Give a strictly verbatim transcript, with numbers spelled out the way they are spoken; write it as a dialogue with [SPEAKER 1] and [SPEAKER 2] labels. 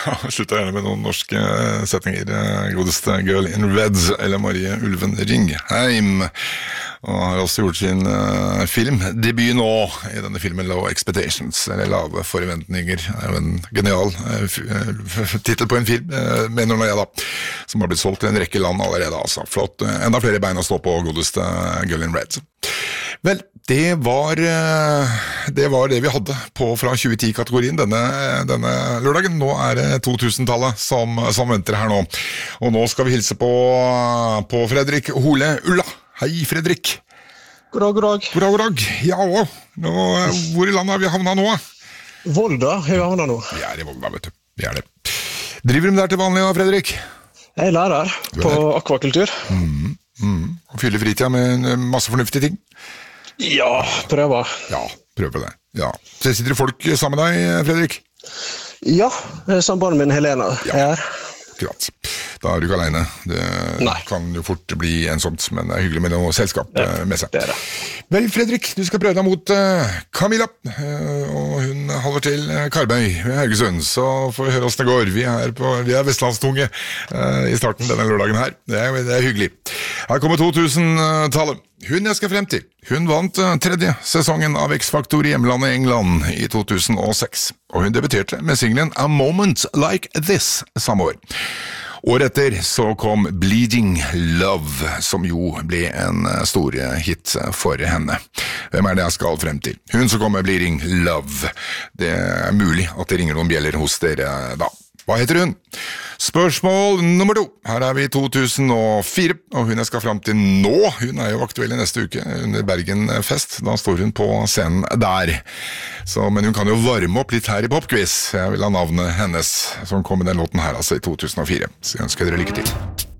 [SPEAKER 1] Slutter gjerne med noen norske setninger. Godeste Girl in Red, eller Marie Ulven Ringheim. Og har også gjort sin uh, filmdebut nå i denne filmen Low Expectations, eller Lave forventninger. Det er jo en genial uh, f- titel på en film, uh, mener nå jeg da, som har blitt solgt i en rekke land allerede. Altså. Flott, uh, enda flere bein å stå på, godeste Girl in Red. Vel, det var, uh, det var det vi hadde på fra tjue ti-kategorien denne, denne lørdagen. Nå er det to-tusen-tallet som, som venter her nå. Og nå skal vi hilse på, på Fredrik Hole Ulla. Hei, Fredrik.
[SPEAKER 2] God dag, god dag.
[SPEAKER 1] God dag, god dag. Ja, nå, hvor i landet har vi havnet nå?
[SPEAKER 2] Volda har vi havnet nå.
[SPEAKER 1] Vi er i Volda, vet du. Vi er det. Driver du med der til vanlig, Fredrik?
[SPEAKER 2] Jeg er lærer på akvakultur.
[SPEAKER 1] Mm, mm. Og fyller fritida med masse fornuftige ting?
[SPEAKER 2] Ja, prøver.
[SPEAKER 1] Ja, prøver det. Ja. Så sitter det folk sammen med deg, Fredrik?
[SPEAKER 2] Ja, sambandet min Helena
[SPEAKER 1] ja.
[SPEAKER 2] er her.
[SPEAKER 1] Akkurat. Da er du ikke alene. Det
[SPEAKER 2] Nei.
[SPEAKER 1] kan jo fort bli ensomt, men det er hyggelig med noe selskap
[SPEAKER 2] ja,
[SPEAKER 1] med seg.
[SPEAKER 2] Det er det.
[SPEAKER 1] Vel, Fredrik, du skal prøve deg mot uh, Camilla, uh, og hun holder til uh, Karmøy ved Haugesund, så får vi høre hvordan det går. Vi er, på, vi er vestlandstunge uh, i starten denne lørdagen her. Det er, det er hyggelig. Her kommer to-tusen-tallet. Hun jeg skal frem til. Hun vant uh, tredje sesongen av X-Factor i hjemlandet England i to tusen og seks, og hun debuterte med singlen A Moment Like This samme år. Året etter så kom Bleeding Love, som jo ble en stor hit for henne. Hvem er det jeg skal frem til? Hun som kom med Bleeding Love. Det er mulig at det ringer noen bjeller hos dere da. Hva heter hun? Spørsmål nummer to. Her er vi i to tusen og fire, og hun jeg skal frem til nå. Hun er jo aktuell i neste uke under Bergen Fest. Da står hun på scenen der. Så, men hun kan jo varme opp litt her i Popquiz. Jeg vil ha navnet hennes, som kom med den låten her altså i to tusen og fire. Så jeg ønsker dere lykke til.